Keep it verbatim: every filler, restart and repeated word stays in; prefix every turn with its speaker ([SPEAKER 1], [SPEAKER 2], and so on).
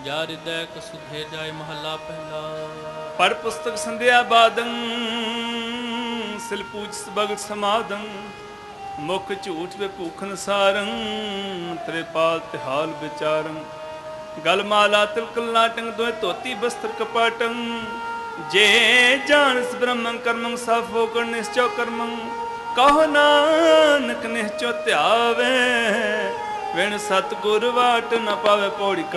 [SPEAKER 1] ਜਾ ਹਿਰਦੈ ਕਸੁਧੇ ਜਾਏ ਮਹੱਲਾ ਪਹਿਲਾ।
[SPEAKER 2] ਪੜ ਪੁਸਤਕ ਸੰਧਿਆ ਬਾਦੰ ਸਿਲ ਪੂਜ ਭਗਤ ਸਮਾਦੰ ਮੁਖ ਝੂਠ ਵੇ ਭੂਖਨ ਸਾਰੰ ਤ੍ਰਿਪਾਲ ਤਿਹਾਲ ਵਿਚਾਰੰ ਗਲ ਮਾਲਾ ਤਿਲਕ ਲਾਟੰ ਦੋਇ ਧੋਤੀ ਬਸਤਰ ਕਪਾਟੰ ਜੇ ਜਾਣਸ ਬ੍ਰਹਮੰ ਕਰਮੰ ਸਭ ਹੋਕਰ ਨਿਸ਼ਚੋ ਕਰਮੰ ਕਹੋ ਨਾਨਕ ਨਿਸ਼ਚੋ ਧਿਆਵੇ ਵਿਣ ਸਤਿਗੁਰ ਵਾਟ ਨ ਪਾਵੇ ਪੌੜੀ।